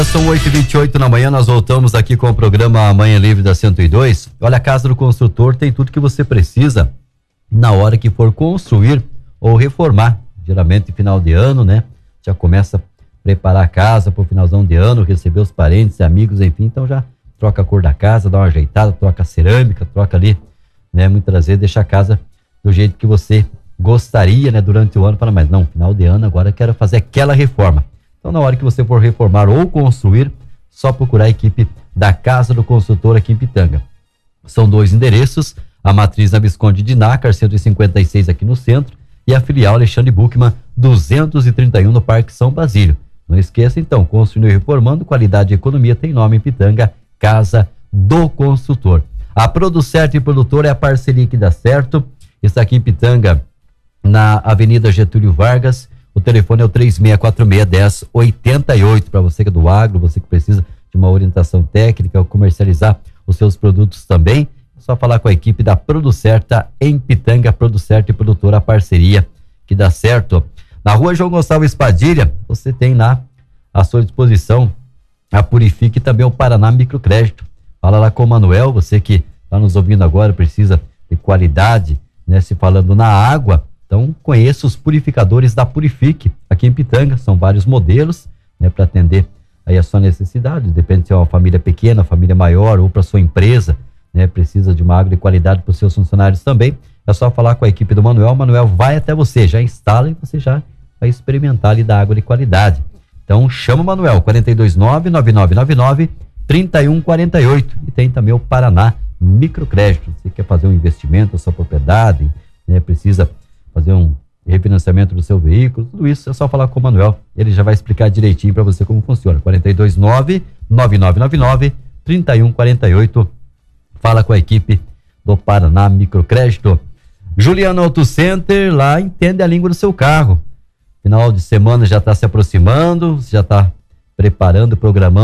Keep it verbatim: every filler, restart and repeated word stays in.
São oito e vinte e oito na manhã, nós voltamos aqui com o programa Manhã Livre da cento e dois. Olha, a Casa do Construtor tem tudo que você precisa na hora que for construir ou reformar. Geralmente final de ano, né? Já começa a preparar a casa para o finalzão de ano, receber os parentes, amigos, enfim. Então já troca a cor da casa, dá uma ajeitada, troca a cerâmica, troca ali, né? Muitas vezes deixa a casa do jeito que você gostaria, né? Durante o ano, fala, mas não, final de ano agora eu quero fazer aquela reforma. Então, na hora que você for reformar ou construir, só procurar a equipe da Casa do Construtor aqui em Pitanga. São dois endereços, a matriz na Visconde de Nácar, cento e cinquenta e seis aqui no centro, e a filial Alexandre Buchmann, duzentos e trinta e um no Parque São Basílio. Não esqueça, então, construindo e reformando, qualidade e economia tem nome em Pitanga, Casa do Construtor. A Producert e Produtor é a parceria que dá certo, está aqui em Pitanga, na Avenida Getúlio Vargas. O telefone é o três seis quatro seis, um zero oito oito, para você que é do agro, você que precisa de uma orientação técnica ou comercializar os seus produtos também. É só falar com a equipe da Producerta em Pitanga, Producert e Produtora, a parceria que dá certo. Na rua João Gonçalves Padilha, você tem lá à sua disposição a Purifique e também o Paraná Microcrédito. Fala lá com o Manuel, você que está nos ouvindo agora, precisa de qualidade, né? Se falando na água, então conheça os purificadores da Purifique aqui em Pitanga, são vários modelos, né, para atender aí a sua necessidade, depende se é uma família pequena, família maior ou para sua empresa, né, precisa de uma água de qualidade para os seus funcionários também, é só falar com a equipe do Manuel, o Manuel vai até você, já instala e você já vai experimentar ali da água de qualidade. Então chama o Manuel, quatro dois nove, nove nove nove nove, três um quatro oito, e tem também o Paraná Microcrédito, você quer fazer um investimento na sua propriedade, né, precisa fazer um refinanciamento do seu veículo, tudo isso é só falar com o Manuel, ele já vai explicar direitinho para você como funciona. quatro dois nove, nove nove nove nove, três um quatro oito, fala com a equipe do Paraná Microcrédito. Juliano Auto Center, lá entende a língua do seu carro. Final de semana já está se aproximando, já está preparando, programando